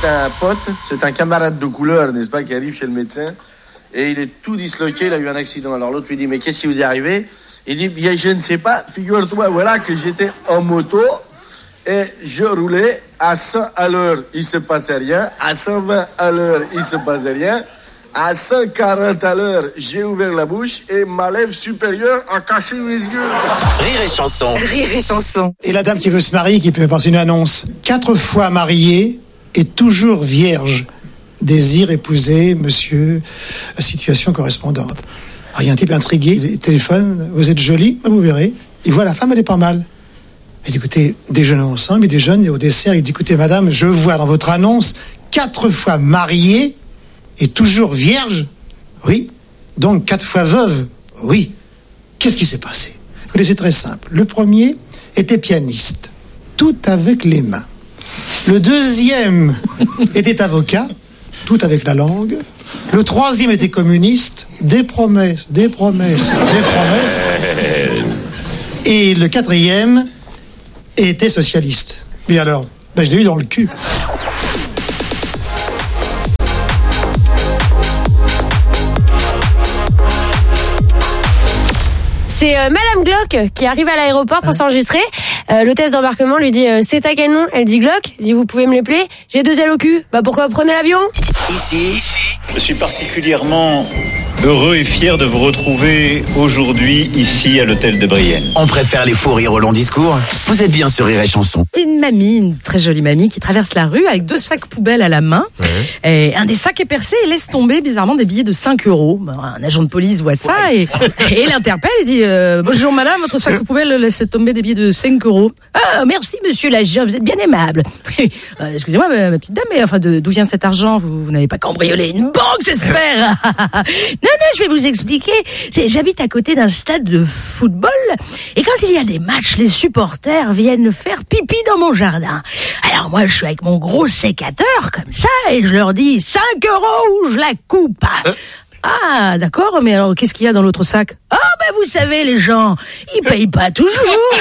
c'est un pote, c'est un camarade de couleur, n'est-ce pas, qui arrive chez le médecin. Et il est tout disloqué, il a eu un accident. Alors l'autre lui dit, mais qu'est-ce qui vous est arrivé? Il dit, bien, je ne sais pas, figure-toi, voilà que j'étais en moto et je roulais à 100 à l'heure, il se passait rien. À 120 à l'heure, il se passait rien. À 140 à l'heure, j'ai ouvert la bouche et ma lèvre supérieure a caché mes yeux. Rire et chanson. Rire et chanson. Et la dame qui veut se marier, qui peut passer une annonce. 4 fois mariée et toujours vierge. Désire épouser monsieur, situation correspondante. Alors, il y a un type intrigué, il téléphone, vous êtes jolie, vous verrez. Il voit la femme, elle est pas mal. Il dit, écoutez, déjeunons ensemble, il déjeune, et au dessert, il dit, écoutez, madame, je vois dans votre annonce 4 fois mariée et toujours vierge. Oui. Donc 4 fois veuve. Oui. Qu'est-ce qui s'est passé? Écoutez, c'est très simple. Le premier était pianiste, tout avec les mains. Le deuxième était avocat, tout avec la langue. Le troisième était communiste, des promesses, des promesses, des promesses. Et le quatrième était socialiste. Mais alors, je l'ai eu dans le cul. C'est Madame Glock qui arrive à l'aéroport pour s'enregistrer. L'hôtesse d'embarquement lui dit c'est à quel nom? Elle dit Glock. Il dit vous pouvez me l'appeler? J'ai 2 ailes au cul. Bah pourquoi vous prenez l'avion? Ici, je suis particulièrement heureux et fier de vous retrouver aujourd'hui ici à l'hôtel de Brienne. on préfère les fous rires au long discours. Vous êtes bien sur Rire et Chanson. C'est une mamie, une très jolie mamie qui traverse la rue avec 2 sacs poubelles à la main. Et un des sacs est percé et laisse tomber bizarrement des billets de 5 €. Un agent de police voit ça et l'interpelle et dit bonjour madame, votre sac poubelle laisse tomber des billets de 5 €. Ah merci monsieur l'agent, vous êtes bien aimable. Excusez-moi ma petite dame, mais enfin d'où vient cet argent? Vous n'avez pas cambriolé une banque, j'espère? Non, je vais vous expliquer. J'habite à côté d'un stade de football et quand il y a des matchs, les supporters viennent faire pipi dans mon jardin. Alors moi, je suis avec mon gros sécateur comme ça et je leur dis 5 € ou je la coupe. Ah, d'accord, mais alors qu'est-ce qu'il y a dans l'autre sac? Ah, vous savez, les gens, ils payent pas toujours.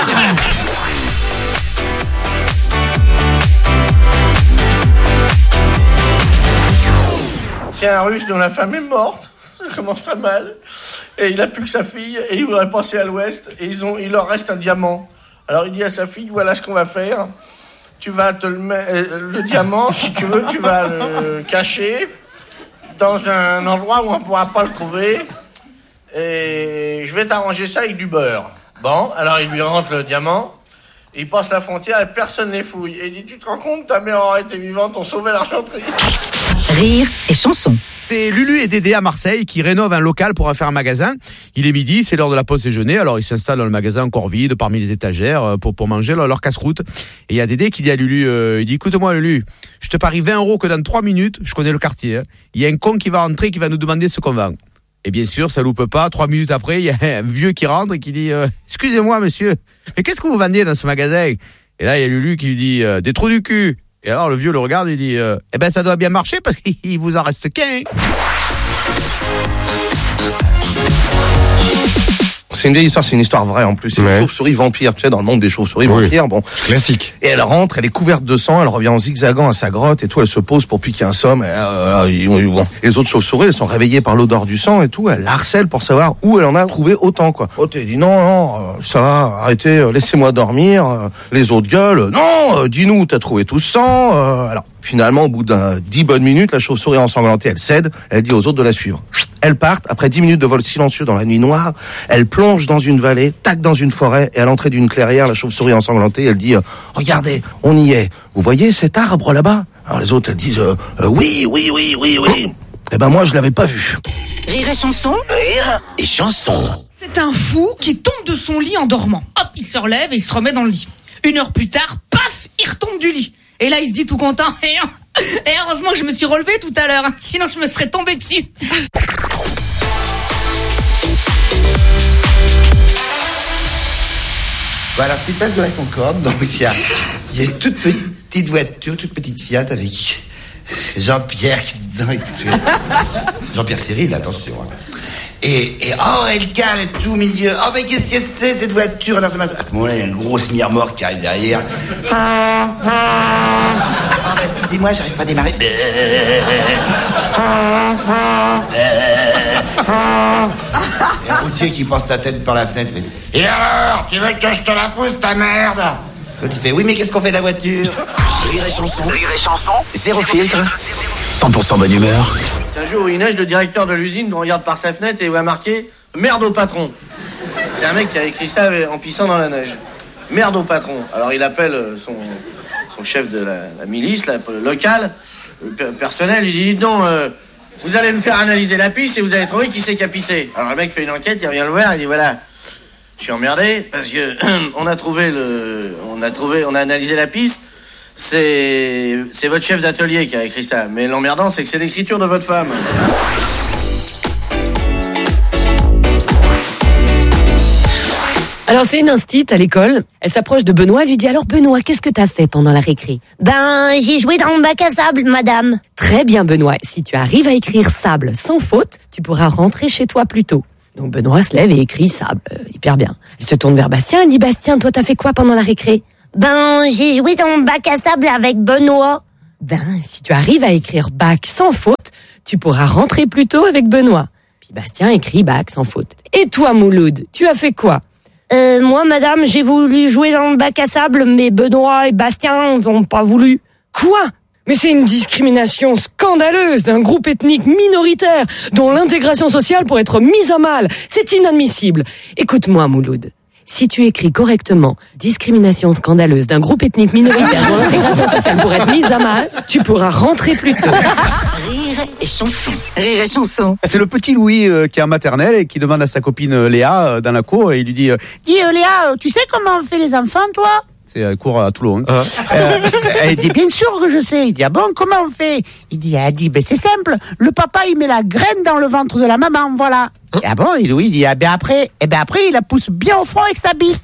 C'est un Russe dont la femme est morte. Ça commence très mal. Et il a plus que sa fille et il voudrait passer à l'ouest et il leur reste un diamant. Alors il dit à sa fille, voilà ce qu'on va faire. Tu vas te le diamant, si tu veux, tu vas le cacher dans un endroit où on ne pourra pas le trouver. Et je vais t'arranger ça avec du beurre. Bon, alors il lui rentre le diamant. Il passe la frontière et personne ne les fouille. Et il dit, tu te rends compte, ta mère aurait été vivante, on sauvait l'argenterie. Rire et chanson. C'est Lulu et Dédé à Marseille qui rénovent un local pour en faire un magasin. Il est midi, c'est l'heure de la pause déjeuner. Alors ils s'installent dans le magasin encore vide, parmi les étagères, pour manger leur casse-croûte. Et il y a Dédé qui dit à Lulu, il dit, écoute-moi Lulu, je te parie 20 € que dans 3 minutes, je connais le quartier. Il y a un con qui va rentrer, qui va nous demander ce qu'on vend. Et bien sûr, ça loupe pas. 3 minutes après, il y a un vieux qui rentre et qui dit excusez-moi monsieur, mais qu'est-ce que vous vendez dans ce magasin? Et là, il y a Lulu qui lui dit des trous du cul. Et alors le vieux le regarde et dit ça doit bien marcher parce qu'il vous en reste qu'un. C'est une vieille histoire, c'est une histoire vraie en plus. C'est une chauve-souris vampire, tu sais, dans le monde des chauves-souris vampires. Bon, classique. Et elle rentre, elle est couverte de sang, elle revient en zigzagant à sa grotte et tout, elle se pose pour piquer un somme. Bon. Les autres chauves-souris, elles sont réveillées par l'odeur du sang et tout, elle harcèle pour savoir où elle en a trouvé autant, quoi. Oh, t'es dit non, ça va, arrêtez, laissez-moi dormir. Les autres gueulent, non, dis-nous où t'as trouvé tout ce sang. Alors, finalement, au bout d'un 10 bonnes minutes, la chauve-souris ensanglantée, elle cède, elle dit aux autres de la suivre. Elles partent, après 10 minutes de vol silencieux dans la nuit noire, elle plonge dans une vallée, tac dans une forêt, et à l'entrée d'une clairière, la chauve-souris ensanglantée, elle dit regardez, on y est. Vous voyez cet arbre là-bas? Alors les autres, elles disent oui. Eh ben moi, je l'avais pas vu. Rire et chanson. Rire et chanson. C'est un fou qui tombe de son lit en dormant. Hop, il se relève et il se remet dans le lit. 1 heure plus tard, paf, il retombe du lit. Et là, il se dit tout content, et heureusement que je me suis relevé tout à l'heure, sinon je me serais tombé dessus. Voilà, c'est place de la Concorde, donc il y a une toute petite voiture, toute petite Fiat avec Jean-Pierre qui dedans. Jean-Pierre Cyril, attention. Et elle cale tout au milieu. Oh, mais qu'est-ce que c'est cette voiture? Alors, à ce moment-là, il y a une grosse mire-mort qui arrive derrière. Dis-moi, j'arrive pas à démarrer. Et un routier qui passe sa tête par la fenêtre fait: et alors, tu veux que je te la pousse, ta merde? L'autre il fait: oui, mais qu'est-ce qu'on fait de la voiture? Rire et chanson, zéro filtre, 100% bonne humeur. Un jour où il neige, le directeur de l'usine nous regarde par sa fenêtre et voit marqué « Merde au patron ». C'est un mec qui a écrit ça en pissant dans la neige. « Merde au patron ». Alors il appelle son chef de la milice locale, personnel, il dit: non, vous allez me faire analyser la pisse et vous allez trouver qui c'est qui a pissé. Alors le mec fait une enquête, il revient le voir, il dit: voilà, je suis emmerdé parce que on a analysé la pisse. C'est votre chef d'atelier qui a écrit ça. Mais l'emmerdant, c'est que c'est l'écriture de votre femme. Alors c'est une instite à l'école. Elle s'approche de Benoît et lui dit: alors Benoît, qu'est-ce que t'as fait pendant la récré? Ben, j'ai joué dans le bac à sable, madame. Très bien Benoît, si tu arrives à écrire sable sans faute, tu pourras rentrer chez toi plus tôt. Donc Benoît se lève et écrit sable, hyper bien. Elle se tourne vers Bastien, elle dit: Bastien, toi t'as fait quoi pendant la récré? Ben, j'ai joué dans le bac à sable avec Benoît. Ben, si tu arrives à écrire bac sans faute, tu pourras rentrer plus tôt avec Benoît. Puis Bastien écrit bac sans faute. Et toi Mouloud, tu as fait quoi? Moi, madame, j'ai voulu jouer dans le bac à sable, mais Benoît et Bastien n'ont pas voulu. Quoi? Mais c'est une discrimination scandaleuse d'un groupe ethnique minoritaire dont l'intégration sociale pourrait être mise à mal. C'est inadmissible. Écoute-moi Mouloud. Si tu écris correctement « discrimination scandaleuse d'un groupe ethnique minoritaire dont l'intégration sociale pourrait être mise à mal », tu pourras rentrer plus tôt. Rire et chanson. Rire et chanson. C'est le petit Louis qui est en maternelle et qui demande à sa copine Léa dans la cour et il lui dit Dis Léa, tu sais comment on fait les enfants, toi? C'est un cours à Toulon. Elle dit: bien sûr que je sais. Il dit: ah bon, comment on fait? Elle dit: ben c'est simple. Le papa, il met la graine dans le ventre de la maman, voilà. Et ah bon, et Louis dit: ah ben après, il la pousse bien au front avec sa bite.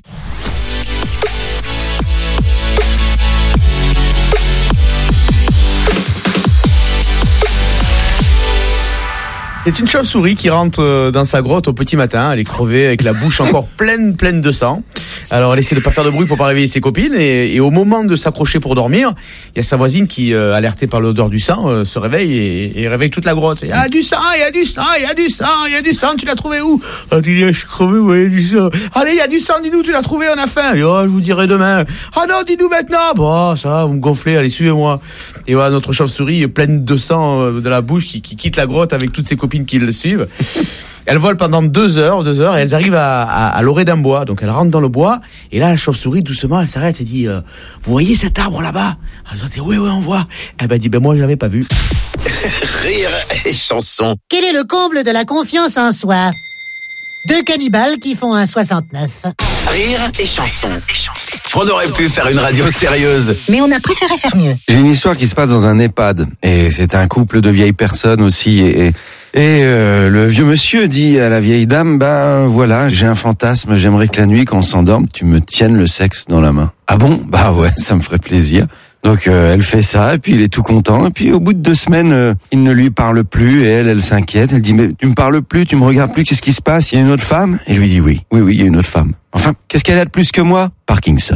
C'est une chauve-souris qui rentre dans sa grotte au petit matin. Elle est crevée avec la bouche encore pleine de sang. Alors elle essaie de pas faire de bruit pour pas réveiller ses copines et au moment de s'accrocher pour dormir, il y a sa voisine qui, alertée par l'odeur du sang, se réveille et réveille toute la grotte. Il y a du sang, il y a du sang, il y a du sang, il y a du sang. Tu l'as trouvé où? Elle dit: je suis crevé, ouais, il y a du sang. Allez, il y a du sang, dis-nous, tu l'as trouvé, on a faim. Elle dit: oh, je vous dirai demain. Ah non, dis-nous maintenant. Bon, ça va, vous me gonflez, allez, suivez-moi. Et voilà, notre chauve-souris pleine de sang de la bouche qui quitte la grotte avec toutes ses copines qui le suivent. Elles volent pendant 2 heures et elles arrivent à l'orée d'un bois. Donc elles rentrent dans le bois et là la chauve-souris doucement elle s'arrête et dit: vous voyez cet arbre là-bas? Elles ont dit: oui on voit. Elle dit: ben moi je l'avais pas vu. Rire et chanson. Quel est le comble de la confiance en soi? 2 cannibales qui font un 69. Rire et chanson. On aurait pu faire une radio sérieuse, Mais on a préféré faire mieux. J'ai une histoire qui se passe dans un EHPAD et c'est un couple de vieilles personnes aussi et le vieux monsieur dit à la vieille dame: ben voilà, j'ai un fantasme, j'aimerais que la nuit quand on s'endorme, tu me tiennes le sexe dans la main. Ah bon? Bah ouais, ça me ferait plaisir. Donc elle fait ça et puis il est tout content et puis au bout de 2 semaines il ne lui parle plus et elle s'inquiète, elle dit: mais tu me parles plus, tu me regardes plus, qu'est-ce qui se passe? Il y a une autre femme? Et lui dit: oui, il y a une autre femme. Enfin, qu'est-ce qu'elle a de plus que moi? Parkinson.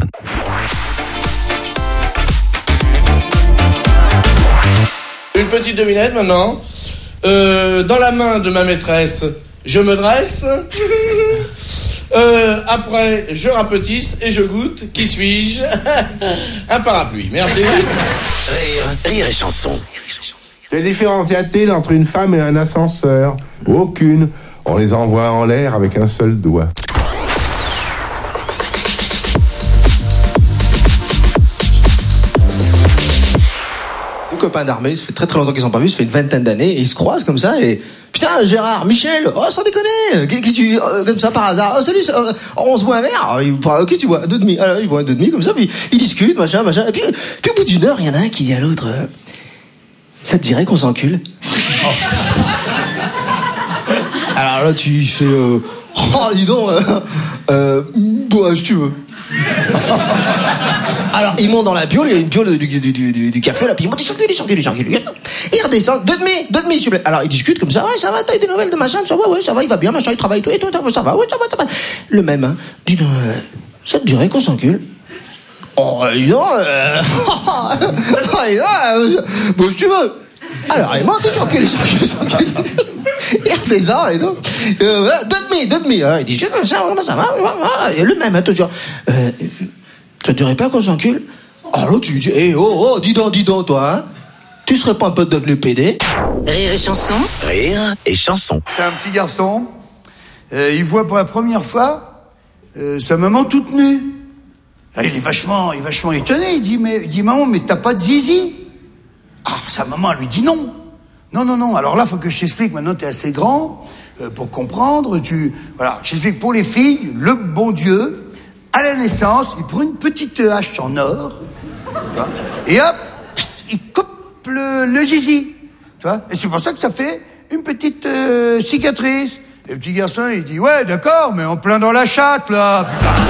Une petite devinette maintenant. Dans la main de ma maîtresse, je me dresse. Après, je rapetisse et je goûte. Qui suis-je? Un parapluie. Merci. Rire et chanson. Quelle différence y a-t-il entre une femme et un ascenseur? Aucune. On les envoie en l'air avec un seul doigt. Copains d'armée, ça fait très longtemps qu'ils sont pas vus, ça fait une vingtaine d'années, et ils se croisent comme ça, et putain, Gérard, Michel, oh, sans déconner, qu'est-ce que tu, comme ça, par hasard, oh, salut, on se boit un verre, ok, tu bois 2,5, alors ils boivent 2,5, comme ça, puis ils discutent, machin, et puis au bout d'1 heure, il y en a un qui dit à l'autre, ça te dirait qu'on s'encule? Alors là, tu fais, oh, dis donc, bah, si tu veux. Alors il monte dans la piole, il y a une piole du café là, puis il monte, il s'encule. Et il redescend, 2,5 s'il vous plaît. Alors ils discutent comme ça: ouais, ça va, t'as eu des nouvelles de machin? Ça va, ouais, ça va, il va bien, machin, il travaille, tout, et toi, ça va, ouais, ça va. Le même, hein, dis donc, ça te dirait qu'on s'encule? Oh, dis donc, bon, si tu veux. Alors, il monte sur qu'il il redescend et donc, 2,5. Il dit, ça va, voilà. Et le même, toujours. Ça te dirait pas qu'on s'encule? Alors, tu lui dis, dis donc, toi, hein. Tu serais pas un peu devenu PD? Rire et chanson. Rire et chanson. C'est un petit garçon. Il voit pour la première fois sa maman toute nue. Il est vachement étonné. Il dit maman, mais t'as pas de zizi? Ah, sa maman lui dit non. Non. Alors là, faut que je t'explique. Maintenant, t'es assez grand pour comprendre. Voilà. Je t'explique. Pour les filles, le bon Dieu, à la naissance, il prend une petite hache en or. Et hop, il coupe le zizi. Tu vois? Et c'est pour ça que ça fait une petite cicatrice. Et le petit garçon, il dit, ouais, d'accord, mais en plein dans la chatte, là.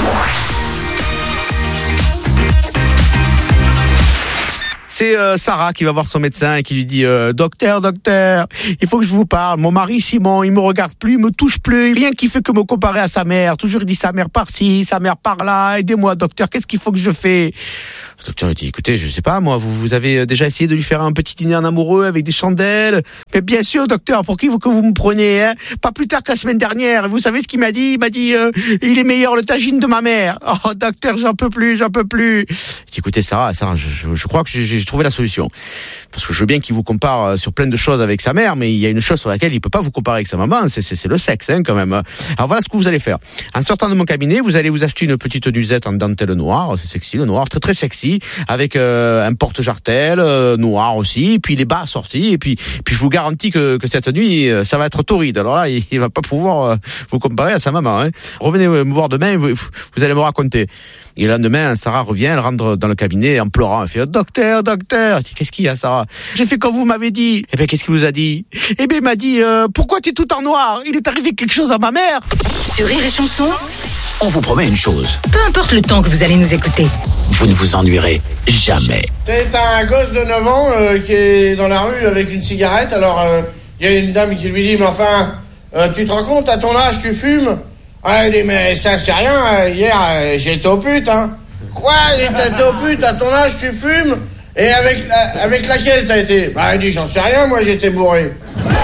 C'est Sarah qui va voir son médecin et qui lui dit docteur, il faut que je vous parle. Mon mari Simon, il me regarde plus, il me touche plus, rien qui fait que me comparer à sa mère. Toujours il dit sa mère par-ci, sa mère par-là. Aidez-moi, docteur, qu'est-ce qu'il faut que je fais? Le docteur il dit écoutez, je sais pas moi, vous avez déjà essayé de lui faire un petit dîner en amoureux avec des chandelles? Mais bien sûr, docteur, pour qui que vous me prenez, hein? Pas plus tard que la semaine dernière. Vous savez ce qu'il m'a dit? Il m'a dit il est meilleur le tagine de ma mère. Oh docteur, j'en peux plus. Il dit écoutez Sarah, je crois que j'ai trouvé la solution. Parce que je veux bien qu'il vous compare sur plein de choses avec sa mère, mais il y a une chose sur laquelle il peut pas vous comparer avec sa maman, c'est le sexe, hein, quand même. Alors voilà ce que vous allez faire. En sortant de mon cabinet, vous allez vous acheter une petite nuisette en dentelle noire, c'est sexy, le noir, très très sexy, avec un porte-jartel noir aussi, et puis les bas assortis, et puis je vous garantis que cette nuit, ça va être torride. Alors là, il va pas pouvoir vous comparer à sa maman, hein. Revenez me voir demain, vous allez me raconter. Et le lendemain, Sarah revient, elle rentre dans le cabinet en pleurant. Elle fait docteur. Elle dit qu'est-ce qu'il y a, Sarah? J'ai fait comme vous m'avez dit. Eh ben qu'est-ce qu'il vous a dit? Eh ben il m'a dit pourquoi tu es tout en noir? Il est arrivé quelque chose à ma mère. Sur Rire et Chanson, on vous promet une chose. Peu importe le temps que vous allez nous écouter, vous ne vous ennuierez jamais. C'est un gosse de 9 ans qui est dans la rue avec une cigarette. Alors il y a une dame qui lui dit mais enfin tu te rends compte à ton âge tu fumes? Ah, il dit, mais ça, c'est rien, hier, j'étais au pute, hein. Quoi? T'étais au pute, à ton âge, tu fumes? Et avec laquelle t'as été? Bah, il dit, j'en sais rien, moi, j'étais bourré.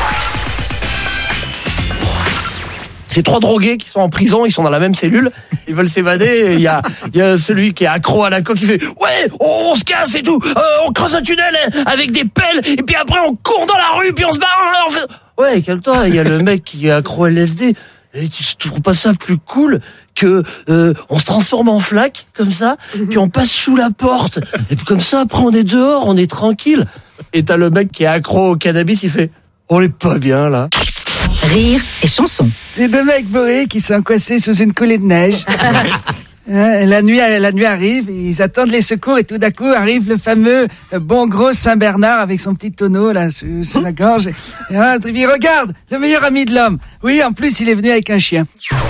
C'est 3 drogués qui sont en prison, ils sont dans la même cellule, ils veulent s'évader, il y a celui qui est accro à la coke, il fait « Ouais, on se casse et tout, on creuse un tunnel avec des pelles, et puis après on court dans la rue, puis on se barre, on fait... » Ouais, calme-toi, il y a le mec qui est accro à LSD. Et tu trouves pas ça plus cool que on se transforme en flaque comme ça, puis on passe sous la porte, et puis comme ça après on est dehors, on est tranquille. Et t'as le mec qui est accro au cannabis, il fait on est pas bien là. Rire et Chanson. C'est 2 mecs bourrés qui sont coincés sous une coulée de neige. La nuit arrive, ils attendent les secours et tout d'un coup arrive le fameux bon gros Saint-Bernard avec son petit tonneau là sous la gorge. Et il regarde, le meilleur ami de l'homme. Oui, en plus il est venu avec un chien.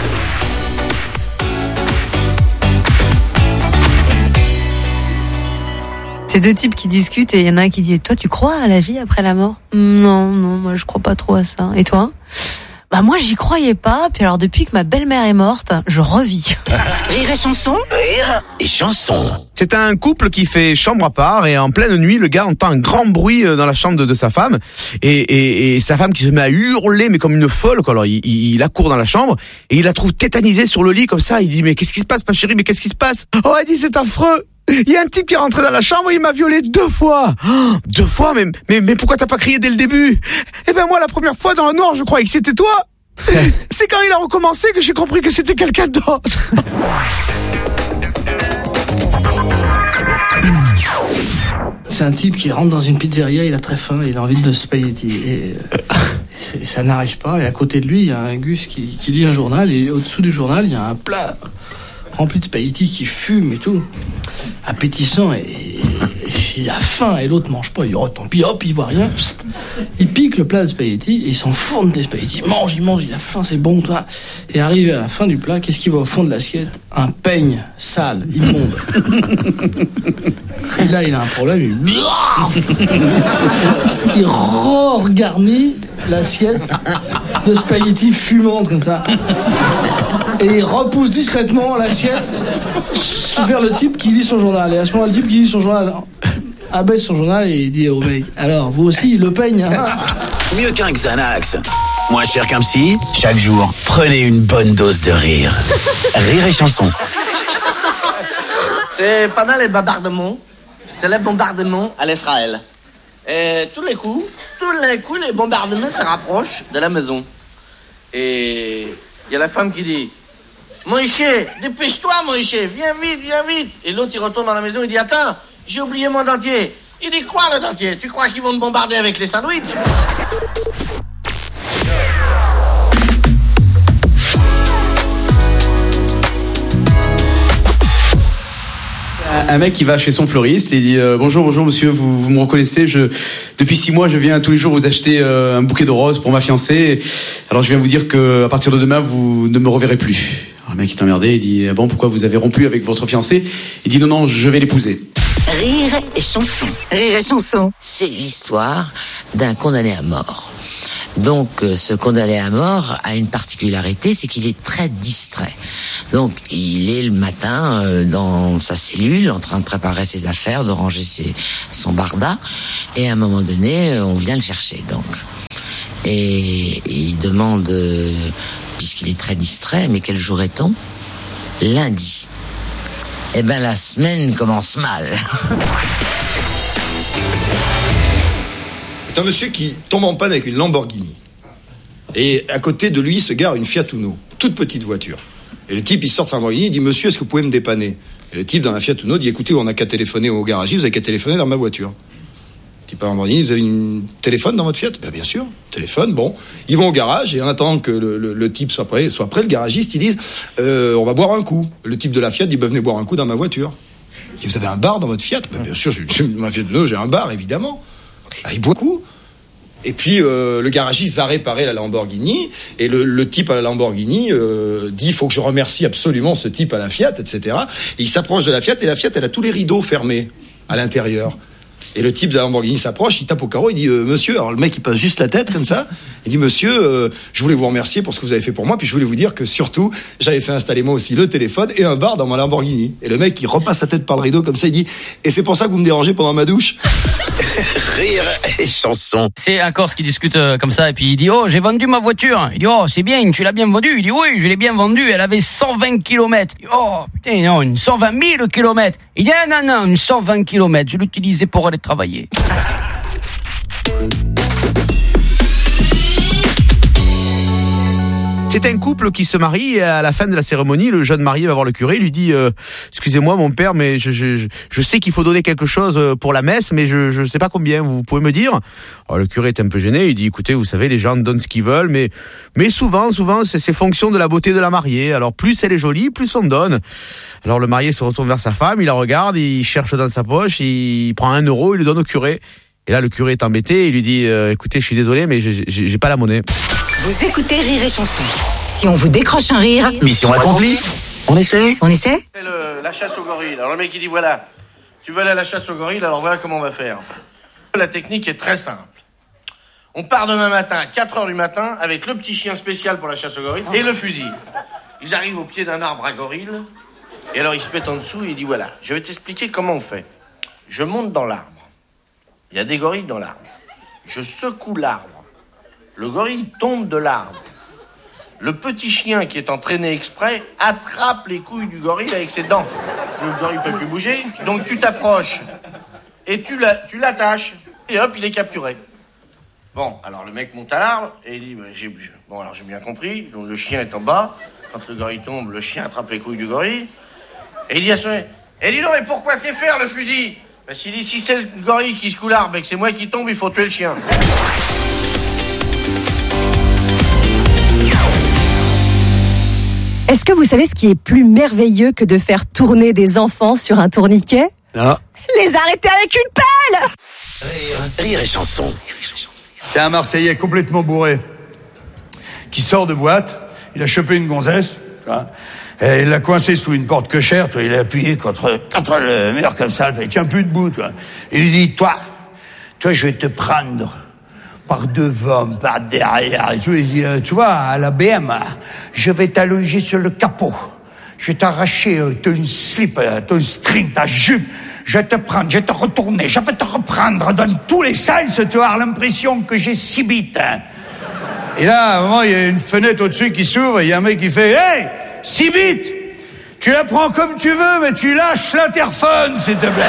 C'est 2 types qui discutent et il y en a un qui dit « Toi, tu crois à la vie après la mort ?»« Non, moi je crois pas trop à ça. Et toi ?» Bah moi j'y croyais pas, puis alors depuis que ma belle-mère est morte, je revis. Rire et Chanson. Rire et Chanson. C'est un couple qui fait chambre à part et en pleine nuit, le gars entend un grand bruit dans la chambre de sa femme et sa femme qui se met à hurler mais comme une folle. Alors il accourt dans la chambre et il la trouve tétanisée sur le lit comme ça. Il dit mais qu'est-ce qui se passe ma chérie, mais qu'est-ce qui se passe? Oh elle dit c'est affreux. Il y a un type qui est rentré dans la chambre, il m'a violé 2 fois. 2 fois, mais pourquoi t'as pas crié dès le début? Eh ben moi, la première fois dans le noir, je croyais que c'était toi. C'est quand il a recommencé que j'ai compris que c'était quelqu'un d'autre. C'est un type qui rentre dans une pizzeria, il a très faim, il a envie de spaghetti. Et ça n'arrive pas. Et à côté de lui, il y a un Gus qui lit un journal, et au-dessous du journal, il y a un plat rempli de spaghettis qui fume et tout, appétissant, et il a faim et l'autre mange pas, il retombe, puis hop, il voit rien, pst, il pique le plat de spaghettis et il s'enfourne des spaghettis, il mange, il a faim, c'est bon, toi. Et arrivé à la fin du plat, qu'est-ce qu'il voit au fond de l'assiette? Un peigne sale, immonde. Et là, il a un problème, il regarnit l'assiette de spaghettis fumantes comme ça. Et il repousse discrètement l'assiette vers le type qui lit son journal. Et à ce moment-là, le type qui lit son journal abaisse son journal et il dit au mec, alors vous aussi le peigne, hein. Mieux qu'un Xanax. Moins cher qu'un psy. Chaque jour, prenez une bonne dose de rire. Rire et chanson. C'est pendant les bombardements, à l'Israël. Et tous les coups, les bombardements se rapprochent de la maison. Et il y a la femme qui dit, Moïse, dépêche-toi Moïse, viens vite. Et l'autre il retourne dans la maison, il dit, attends, j'ai oublié mon dentier. Il dit, quoi le dentier? Tu crois qu'ils vont te bombarder avec les sandwichs? Un mec qui va chez son fleuriste et il dit bonjour monsieur, vous me reconnaissez, depuis 6 mois je viens tous les jours vous acheter un bouquet de roses pour ma fiancée, alors je viens vous dire que à partir de demain vous ne me reverrez plus. Alors le mec est emmerdé, il dit bon, pourquoi vous avez rompu avec votre fiancée? Il dit non, je vais l'épouser. Rire et chanson. Rire et chanson. C'est l'histoire d'un condamné à mort. Donc, ce condamné à mort a une particularité, c'est qu'il est très distrait. Donc, il est le matin dans sa cellule, en train de préparer ses affaires, de ranger son barda, et à un moment donné, on vient le chercher. Donc, et il demande, puisqu'il est très distrait, mais quel jour est-on? Lundi. Eh ben, la semaine commence mal. C'est un monsieur qui tombe en panne avec une Lamborghini. Et à côté de lui se gare une Fiat Uno, toute petite voiture. Et le type, il sort de sa Lamborghini, il dit « Monsieur, est-ce que vous pouvez me dépanner ?» Et le type, dans la Fiat Uno, dit « Écoutez, on n'a qu'à téléphoner au garagiste, vous avez qu'à téléphoner dans ma voiture. » Le type à la Lamborghini, « Vous avez un téléphone dans votre Fiat ?» Ben, bien sûr, téléphone, bon. Ils vont au garage, et en attendant que le type soit prêt, le garagiste, ils disent « On va boire un coup. » Le type de la Fiat dit « Venez boire un coup dans ma voiture. » Il dit « Vous avez un bar dans votre Fiat ?» Ben, bien sûr, ma Fiat Uno, j'ai un bar, évidemment. Ah, il boit un coup. Et puis le garagiste va réparer la Lamborghini et le type à la Lamborghini dit il faut que je remercie absolument ce type à la Fiat, etc. Et il s'approche de la Fiat et la Fiat elle a tous les rideaux fermés à l'intérieur. Et le type de la Lamborghini s'approche, il tape au carreau, il dit monsieur, alors le mec il passe juste la tête comme ça, il dit monsieur, je voulais vous remercier pour ce que vous avez fait pour moi, puis je voulais vous dire que surtout j'avais fait installer moi aussi le téléphone et un bar dans ma Lamborghini. Et le mec il repasse sa tête par le rideau comme ça, il dit et c'est pour ça que vous me dérangez pendant ma douche. Rire et chanson. C'est un Corse qui discute comme ça et puis il dit oh j'ai vendu ma voiture. Il dit oh c'est bien, tu l'as bien vendue. Il dit oui je l'ai bien vendue, elle avait 120 km. Il dit, oh putain non, une 120 000 km. Il dit non une 120 km, je l'utilisais pour aller travailler. C'est un couple qui se marie et à la fin de la cérémonie, le jeune marié va voir le curé, il lui dit excusez-moi mon père, mais je sais qu'il faut donner quelque chose pour la messe, mais je sais pas combien, vous pouvez me dire? Alors, le curé est un peu gêné, il dit écoutez, vous savez, les gens donnent ce qu'ils veulent, mais souvent c'est fonction de la beauté de la mariée. Alors plus elle est jolie, plus on donne. Alors le marié se retourne vers sa femme, il la regarde, il cherche dans sa poche, il prend 1 euro, il le donne au curé. Et là le curé est embêté, il lui dit écoutez, je suis désolé, mais j'ai pas la monnaie. Vous écoutez Rire et Chanson. Si on vous décroche un rire... Mission accomplie. On essaie? C'est la chasse aux gorilles. Alors le mec il dit voilà, tu veux aller à la chasse aux gorilles, alors voilà comment on va faire. La technique est très simple. On part demain matin à 4h du matin avec le petit chien spécial pour la chasse aux gorilles et le fusil. Ils arrivent au pied d'un arbre à gorilles et alors ils se mettent en dessous et il dit voilà, je vais t'expliquer comment on fait. Je monte dans l'arbre. Il y a des gorilles dans l'arbre. Je secoue l'arbre. Le gorille tombe de l'arbre. Le petit chien qui est entraîné exprès attrape les couilles du gorille avec ses dents. Le gorille ne peut plus bouger, donc tu t'approches et tu l'attaches et hop, il est capturé. Bon, alors le mec monte à l'arbre et il dit bon alors j'ai bien compris, donc le chien est en bas, quand le gorille tombe, le chien attrape les couilles du gorille et il dit à son mec, dis donc, mais pourquoi c'est faire le fusil? Parce qu'il dit si c'est le gorille qui secoue l'arbre et que c'est moi qui tombe, il faut tuer le chien. Est-ce que vous savez ce qui est plus merveilleux que de faire tourner des enfants sur un tourniquet? Non. Les arrêter avec une pelle! Rire et chanson. C'est un Marseillais complètement bourré qui sort de boîte, il a chopé une gonzesse, tu vois, et il l'a coincé sous une porte cochère, tu vois, il a appuyé contre le mur comme ça, il tient plus debout, tu vois. Et il dit, toi, je vais te prendre par devant, par derrière, et tu vois, à la BM, je vais t'allonger sur le capot, je vais t'arracher ton slip, ton string, ta jupe, je vais te prendre, je vais te retourner, je vais te reprendre dans tous les sens, tu vas avoir l'impression que j'ai 6 bits. Hein. Et là, à un moment, il y a une fenêtre au-dessus qui s'ouvre, il y a un mec qui fait « Hey, 6 bits, tu la prends comme tu veux, mais tu lâches l'interphone, s'il te plaît. »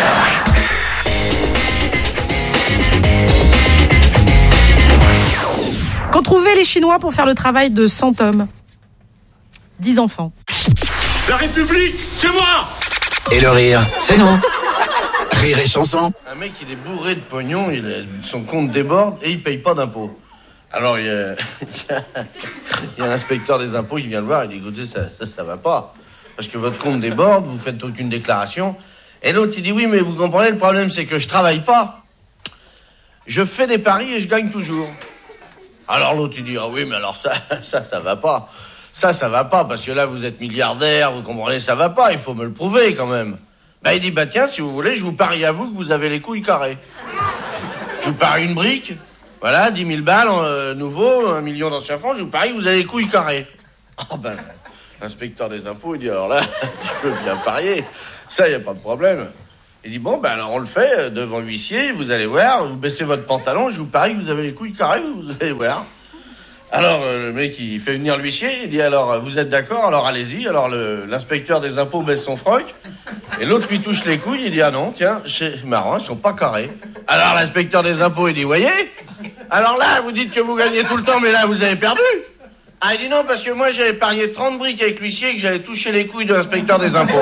Qu'ont trouvé les Chinois pour faire le travail de 100 hommes? 10 enfants. La République, c'est moi. Et le rire, c'est nous. Rire et chanson. Un mec, il est bourré de pognon, son compte déborde et il paye pas d'impôts. Alors, il y a l'inspecteur des impôts qui vient le voir, il dit, écoutez, ça va pas. Parce que votre compte déborde, vous faites aucune déclaration. Et l'autre, il dit, oui, mais vous comprenez, le problème, c'est que je travaille pas. Je fais des paris et je gagne toujours. Alors l'autre, il dit, ah oui, mais alors ça va pas. Ça va pas, parce que là, vous êtes milliardaire, vous comprenez, ça va pas, il faut me le prouver, quand même. Bah, il dit, bah tiens, si vous voulez, je vous parie à vous que vous avez les couilles carrées. Je vous parie une brique, voilà, 10 000 balles, nouveau, 1 million d'anciens francs, je vous parie que vous avez les couilles carrées. Oh ben, l'inspecteur des impôts, il dit, alors là, je peux bien parier, ça, y a pas de problème. Il dit, bon, ben alors on le fait devant l'huissier, vous allez voir, vous baissez votre pantalon, je vous parie que vous avez les couilles carrées, vous allez voir. Alors le mec, il fait venir l'huissier, il dit, alors vous êtes d'accord, alors allez-y. Alors l'inspecteur des impôts baisse son froc, et l'autre lui touche les couilles, il dit, ah non, tiens, c'est marrant, ils sont pas carrés. Alors l'inspecteur des impôts, il dit, voyez, alors là, vous dites que vous gagnez tout le temps, mais là, vous avez perdu. Ah, il dit, non, parce que moi, j'avais parié 30 briques avec l'huissier et que j'avais touché les couilles de l'inspecteur des impôts.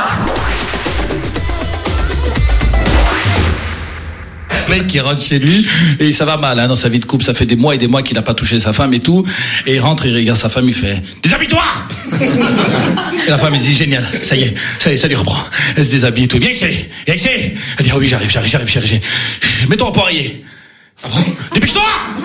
Mec qui rentre chez lui et ça va mal dans sa vie de couple, ça fait des mois et des mois qu'il n'a pas touché sa femme et tout, et il rentre, il regarde sa femme, il fait déshabille-toi. Et la femme elle dit génial, ça y est, ça lui reprend, elle se déshabille et tout, viens que c'est, elle dit oh oui j'arrive chérie, mets-toi en poirier. Ah bon, dépêche-toi.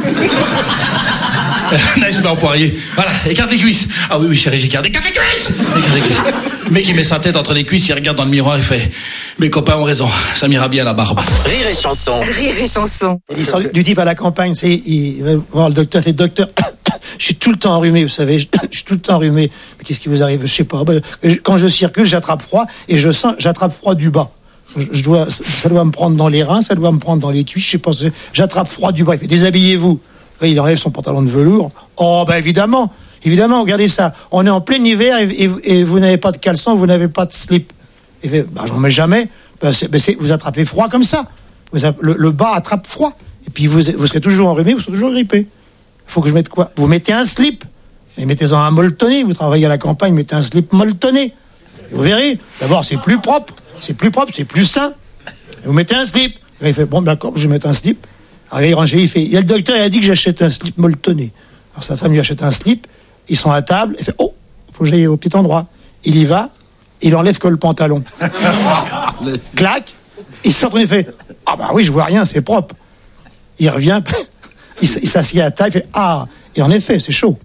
Là, il se met en poirier. Voilà, écarte les cuisses. Ah oui, chérie, écarte les cuisses. Le mec, il met sa tête entre les cuisses, il regarde dans le miroir, il fait mes copains ont raison, ça m'ira bien la barbe. Rire et chanson. Rire et chanson. L'histoire du type à la campagne, c'est il va voir le docteur, il fait docteur, je suis tout le temps enrhumé, vous savez, je suis tout le temps enrhumé. Mais qu'est-ce qui vous arrive? Je sais pas. Quand je circule, j'attrape froid et j'attrape froid du bas. Ça doit me prendre dans les reins, ça doit me prendre dans les cuisses, je sais pas, j'attrape froid du bas. Il fait déshabillez-vous. Il enlève son pantalon de velours. Oh, ben évidemment, regardez ça. On est en plein hiver et vous n'avez pas de caleçon, vous n'avez pas de slip. Il fait, j'en mets jamais. Vous attrapez froid comme ça. Le bas attrape froid. Et puis vous serez toujours enrhumé, vous serez toujours grippé. Il faut que je mette quoi? Vous mettez un slip. Et mettez-en un molletonné. Vous travaillez à la campagne, mettez un slip molletonné. Vous verrez. D'abord, c'est plus propre, c'est plus sain. Et vous mettez un slip. Et il fait, bon, d'accord, je vais mettre un slip. Alors il range, il fait, le docteur il a dit que j'achète un slip molletonné. Alors sa femme lui achète un slip, ils sont à table, il fait, oh, faut que j'aille au petit endroit. Il y va, il enlève que le pantalon. Clac, il se retourne, il fait, ah bah oui, je vois rien, c'est propre. Il revient, il s'assied à table, il fait, ah, et en effet, c'est chaud.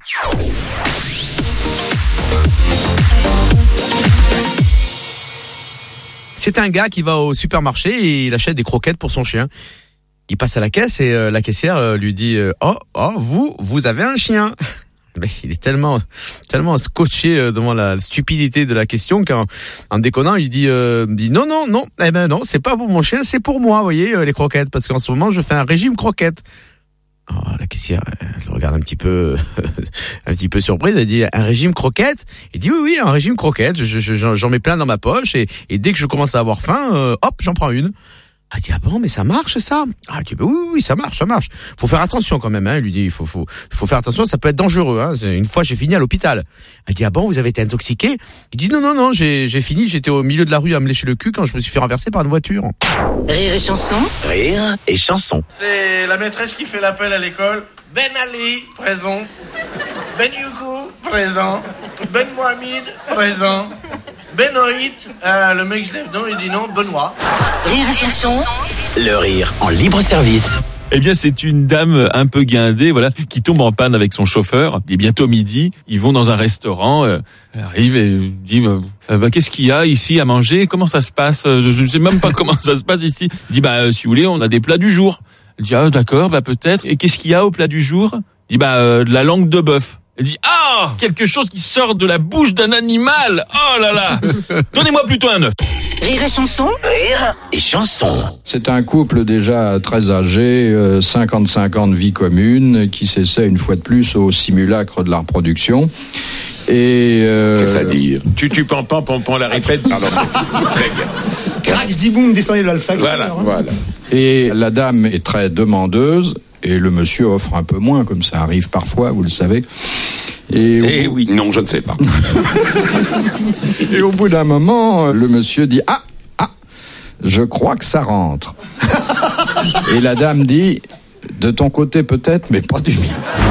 C'est un gars qui va au supermarché et il achète des croquettes pour son chien. Il passe à la caisse et la caissière lui dit vous avez un chien. Mais il est tellement scotché devant la stupidité de la question qu'en déconnant il dit non, eh ben non, c'est pas pour mon chien, c'est pour moi, vous voyez, les croquettes, parce qu'en ce moment je fais un régime croquette. Oh, la caissière elle le regarde un petit peu surprise, elle dit un régime croquette. Il dit oui, un régime croquette, j'en mets plein dans ma poche et dès que je commence à avoir faim, hop, j'en prends une. Elle dit, ah bon, mais ça marche, ça? Ah, elle dit, oui, ça marche. Faut faire attention quand même, hein. Elle lui dit, il faut faire attention, ça peut être dangereux, hein. Une fois, j'ai fini à l'hôpital. Elle dit, ah bon, vous avez été intoxiqué? Il dit, non, j'ai fini, j'étais au milieu de la rue à me lécher le cul quand je me suis fait renverser par une voiture. Rire et chanson. Rire et chanson. C'est la maîtresse qui fait l'appel à l'école. Ben Ali, présent. Ben Youkou, présent. Ben Mohamed, présent. Benoît, le mec se lève, non, il dit non, Benoît. Rire et chanson. Le rire en libre service. Eh bien, c'est une dame un peu guindée, voilà, qui tombe en panne avec son chauffeur. Il est bientôt midi. Ils vont dans un restaurant. Elle arrive et dit, qu'est-ce qu'il y a ici à manger? Comment ça se passe? Je ne sais même pas comment ça se passe ici. Il dit, si vous voulez, on a des plats du jour. Elle dit, ah, d'accord, peut-être. Et qu'est-ce qu'il y a au plat du jour? Il dit, de la langue de bœuf. Elle dit, quelque chose qui sort de la bouche d'un animal. Oh là là. Donnez-moi plutôt un œuf. Rire et chanson. Rire et chanson. C'est un couple déjà très âgé, 55 ans de vie commune, qui s'essaie une fois de plus au simulacre de la reproduction. Et Qu'est-ce à dire Tu pampan, la répète. Pardon. Très bien. Crac, ziboum, descendez de l'alpha. Voilà. Et la dame est très demandeuse, et le monsieur offre un peu moins, comme ça arrive parfois, vous le savez. Et oui. Non, je ne sais pas. Et au bout d'un moment, le monsieur dit ah, je crois que ça rentre. Et la dame dit, de ton côté peut-être, mais pas du mien.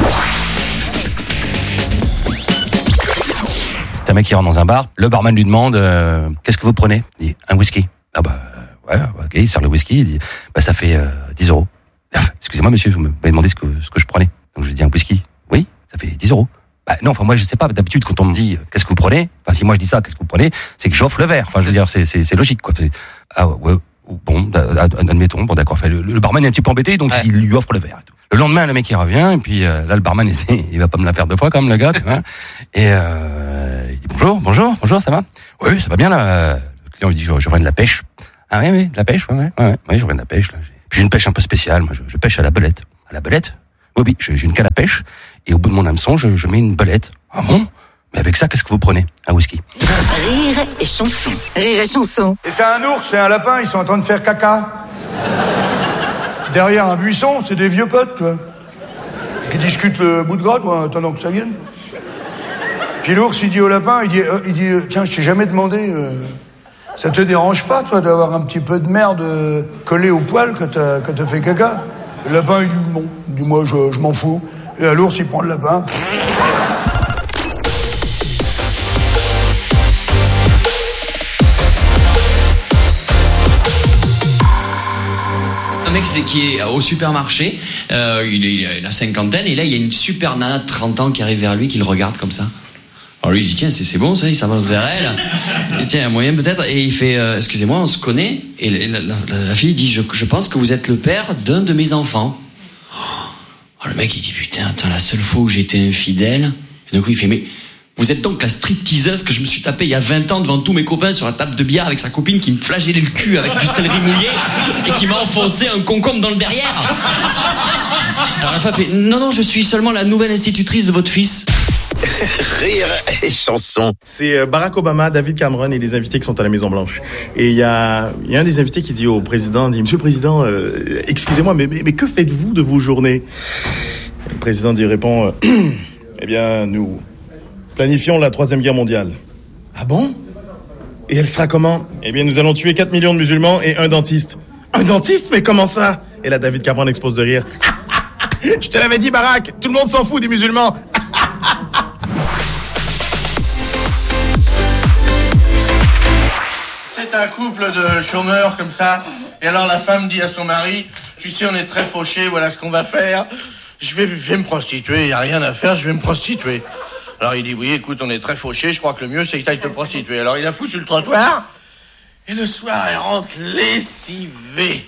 C'est un mec qui rentre dans un bar, le barman lui demande qu'est-ce que vous prenez? Il dit un whisky. Ah bah ouais, ok, il sert le whisky, il dit bah ça fait 10 €. Excusez-moi monsieur, vous m'avez demandé ce que je prenais. Donc je lui dis un whisky. Oui, ça fait 10 €. Bah non, enfin moi je sais pas, d'habitude quand on me dit qu'est-ce que vous prenez, enfin si moi je dis ça, qu'est-ce que vous prenez, c'est que j'offre le verre. Enfin je veux dire c'est logique quoi. Ah ouais, bon, admettons, bon d'accord, le barman est un petit peu embêté donc il lui offre le verre et tout. Le lendemain le mec il revient et puis là le barman il va pas me la faire 2 fois comme le gars, tu vois. Et il dit bonjour, ça va? Oui, ça va bien là. Le client lui dit je reviens de la pêche. Ah oui, de la pêche, ouais, je reviens de la pêche là. Puis j'ai une pêche un peu spéciale, moi je pêche à la belette. À la belette? Oui, j'ai une canne à pêche, et au bout de mon hameçon, je mets une belette. Ah bon? Mais avec ça, qu'est-ce que vous prenez? Un whisky. Rire et chanson. Rire et chanson. Et c'est un ours et un lapin, ils sont en train de faire caca. Derrière un buisson, c'est des vieux potes, toi. Qui discutent le bout de gras, toi, attendant que ça vienne. Puis l'ours, il dit au lapin, il dit tiens, je t'ai jamais demandé, ça te dérange pas, toi, d'avoir un petit peu de merde collée au poil quand t'as fait caca? Le lapin, il dit non. Il dit moi, je m'en fous. Et là, l'ours, il prend le lapin. Un mec qui est au supermarché, il a la cinquantaine, et là, il y a une super nana de 30 ans qui arrive vers lui, qui le regarde comme ça. Alors lui, il dit, tiens, c'est bon, ça, il s'avance vers elle. Et tiens, il y a moyen peut-être. Et il fait, excusez-moi, on se connaît. Et la fille dit, je pense que vous êtes le père d'un de mes enfants. Oh, le mec, il dit, putain, attends, la seule fois où j'ai été infidèle. Et d'un coup, il fait, mais vous êtes donc la stripteaseuse que je me suis tapée il y a 20 ans devant tous mes copains sur la table de billard avec sa copine qui me flagellait le cul avec du céleri mouillé et qui m'a enfoncé un concombre dans le derrière. Alors la femme fait, non, je suis seulement la nouvelle institutrice de votre fils. Rire et chanson. C'est Barack Obama, David Cameron et des invités qui sont à la Maison Blanche. Et il y a un des invités qui dit au président, Monsieur le Président, excusez-moi, mais que faites-vous de vos journées? Le président répond, eh bien, nous planifions la 3e guerre mondiale. Ah bon? Et elle sera comment? Eh bien, nous allons tuer 4 millions de musulmans et un dentiste. Un dentiste? Mais comment ça? Et là, David Cameron explose de rire. Je te l'avais dit, Barack, tout le monde s'en fout des musulmans. C'est un couple de chômeurs comme ça. Et alors la femme dit à son mari, tu sais, on est très fauchés, voilà ce qu'on va faire. Je vais me prostituer, il n'y a rien à faire, je vais me prostituer. Alors il dit, oui, écoute, on est très fauchés, je crois que le mieux c'est que tu ailles te prostituer. Alors il la fout sur le trottoir, et le soir elle rentre lessivée.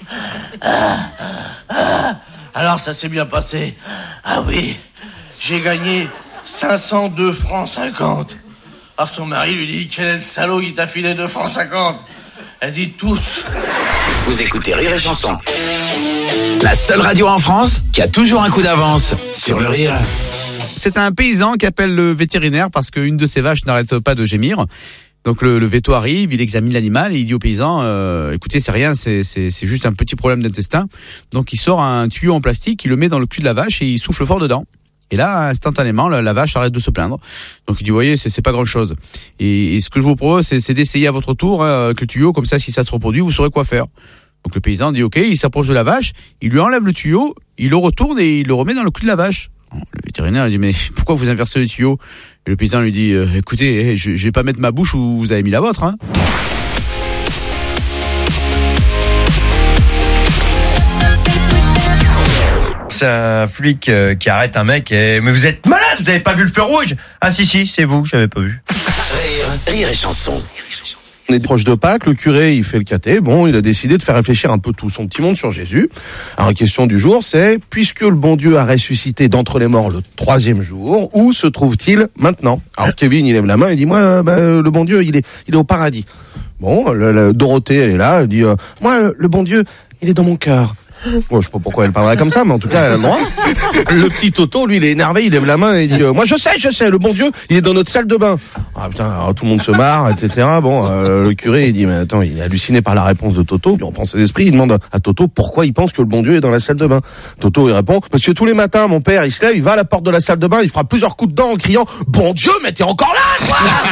Alors ça s'est bien passé. Ah oui, j'ai gagné 502 francs 50. Alors son mari lui dit, quel est le salaud qui t'a filé 2 francs 50? Elle dit, tous. Vous écoutez Rire et chanson. La seule radio en France qui a toujours un coup d'avance sur le rire. C'est un paysan qui appelle le vétérinaire parce qu'une de ses vaches n'arrête pas de gémir. Donc le véto arrive, il examine l'animal et il dit au paysan, écoutez, c'est rien, c'est juste un petit problème d'intestin. Donc il sort un tuyau en plastique, il le met dans le cul de la vache et il souffle fort dedans. Et là, instantanément, la vache arrête de se plaindre. Donc il dit, vous voyez, c'est pas grand chose. Et ce que je vous propose, c'est d'essayer à votre tour avec le tuyau, comme ça, si ça se reproduit, vous saurez quoi faire. Donc le paysan dit, ok, il s'approche de la vache, il lui enlève le tuyau, il le retourne et il le remet dans le cul de la vache. Le vétérinaire dit, mais pourquoi vous inversez le tuyau? Et le paysan lui dit, écoutez, je vais pas mettre ma bouche où vous avez mis la vôtre, hein. C'est un flic qui arrête un mec et... Mais vous êtes malade, vous avez pas vu le feu rouge? Ah si, c'est vous, j'avais pas vu. Rire et chanson. On est proche de Pâques, le curé, il fait le caté. Bon, il a décidé de faire réfléchir un peu tout son petit monde sur Jésus. Alors, la question du jour, c'est, puisque le bon Dieu a ressuscité d'entre les morts le 3e jour, où se trouve-t-il maintenant? Alors, Kevin, il lève la main et dit, moi, le bon Dieu, il est au paradis. Bon, Dorothée, elle est là, elle dit, moi, le bon Dieu, il est dans mon cœur. Bon, je sais pas pourquoi elle parlerait comme ça, mais en tout cas, elle a le droit. Le petit Toto, lui, il est énervé, il lève la main et il dit, moi, je sais, le bon Dieu, il est dans notre salle de bain. Ah, putain, alors, tout le monde se marre, etc. Bon, le curé, il dit, mais attends, il est halluciné par la réponse de Toto, puis on reprend ses esprits, il demande à Toto pourquoi il pense que le bon Dieu est dans la salle de bain. Toto, il répond, parce que tous les matins, mon père, il se lève, il va à la porte de la salle de bain, il fera plusieurs coups de dents en criant, bon Dieu, mais t'es encore là, quoi!